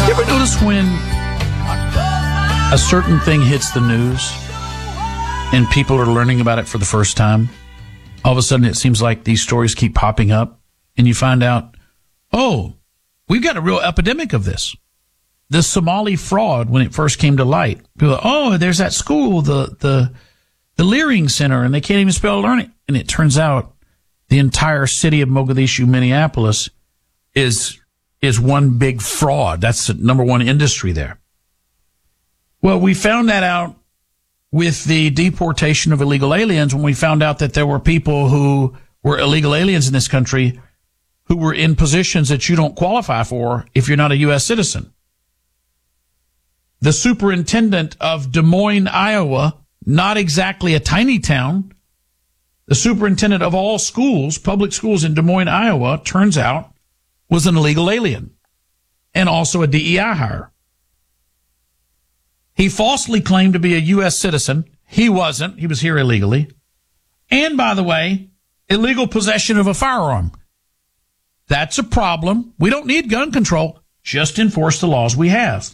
You ever notice when a certain thing hits the news and people are learning about it for the first time? All of a sudden, it seems like these stories keep popping up, and you find out, oh, we've got a real epidemic of this. The Somali fraud, when it first came to light, people are, oh, there's that school, the Leering Center, and they can't even spell learning. And it turns out the entire city of Mogadishu, Minneapolis, is one big fraud. That's the number one industry there. Well, we found that out with the deportation of illegal aliens when we found out that there were people who were illegal aliens in this country who were in positions that you don't qualify for if you're not a U.S. citizen. The superintendent of Des Moines, Iowa, not exactly a tiny town, the superintendent of all schools, public schools in Des Moines, Iowa, turns out was an illegal alien and also a DEI hire. He falsely claimed to be a U.S. citizen. He wasn't. He was here illegally. And, by the way, illegal possession of a firearm. That's a problem. We don't need gun control. Just enforce the laws we have.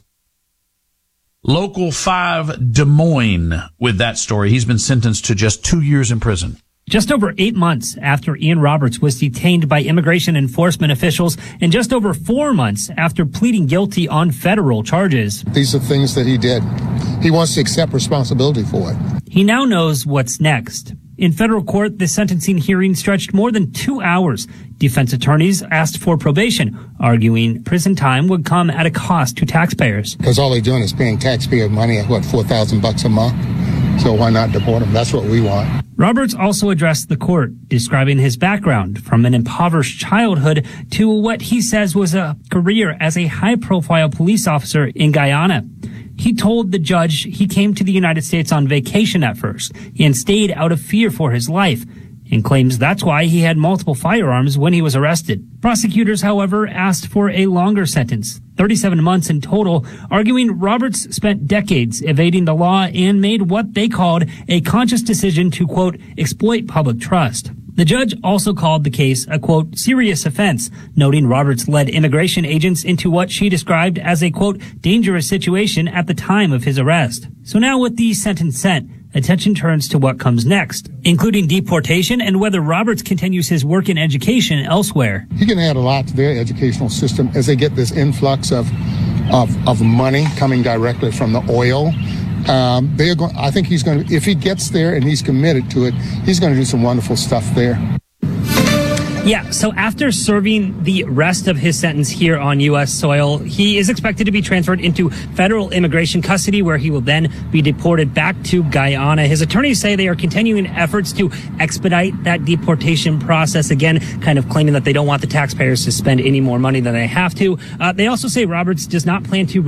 Local 5 Des Moines with that story. He's been sentenced to just 2 years in prison. Just over 8 months after Ian Roberts was detained by immigration enforcement officials, and just over 4 months after pleading guilty on federal charges. These are things that he did. He wants to accept responsibility for it. He now knows what's next. In federal court, the sentencing hearing stretched more than 2 hours. Defense attorneys asked for probation, arguing prison time would come at a cost to taxpayers. Because all they're doing is paying taxpayer money at, $4,000 a month? So why not deport him? That's what we want. Roberts also addressed the court, describing his background from an impoverished childhood to what he says was a career as a high-profile police officer in Guyana. He told the judge he came to the United States on vacation at first and stayed out of fear for his life, and claims that's why he had multiple firearms when he was arrested. Prosecutors, however, asked for a longer sentence, 37 months in total, arguing Roberts spent decades evading the law and made what they called a conscious decision to, quote, exploit public trust. The judge also called the case a, quote, serious offense, noting Roberts led immigration agents into what she described as a, quote, dangerous situation at the time of his arrest. So now with the sentence set, attention turns to what comes next, including deportation and whether Roberts continues his work in education elsewhere. He can add a lot to their educational system as they get this influx of money coming directly from the oil. I think he's going to, if he gets there and he's committed to it, he's going to do some wonderful stuff there. Yeah, so after serving the rest of his sentence here on U.S. soil, he is expected to be transferred into federal immigration custody, where he will then be deported back to Guyana. His attorneys say they are continuing efforts to expedite that deportation process, again, kind of claiming that they don't want the taxpayers to spend any more money than they have to. They also say Roberts does not plan to